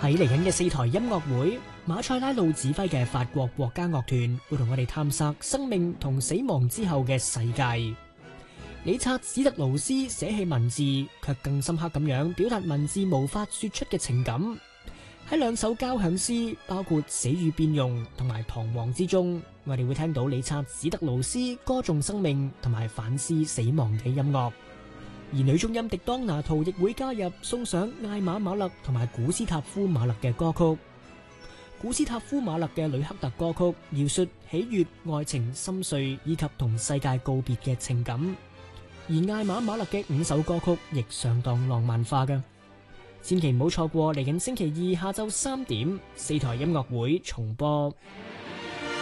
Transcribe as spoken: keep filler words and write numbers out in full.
喺嚟緊嘅四台音樂會，馬塞拉魯指揮嘅法國國家樂團會同我哋探索生命同死亡之後嘅世界。理察史特勞斯捨棄文字，卻更深刻咁樣表達文字無法說出嘅情感。喺兩首交響詩，包括《死與變容》同埋《彷徨》之中，我哋會聽到理察史特勞斯歌頌生命同埋反思死亡嘅音樂。而女中音迪當拿圖亦會加入，送上艾瑪馬勒同埋古斯塔夫馬勒嘅歌曲。古斯塔夫馬勒嘅呂克特歌曲描述喜悅、愛情、心碎以及同世界告別嘅情感，而艾瑪馬勒嘅五首歌曲亦相當浪漫化嘅。千祈唔好錯過嚟緊星期二下晝三點四台音樂會重播。